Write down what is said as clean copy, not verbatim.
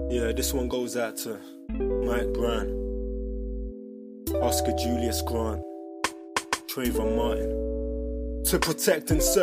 Yeah, this one goes out to Mike Brown, Oscar Julius Grant, Trayvon Martin. To protect and serve.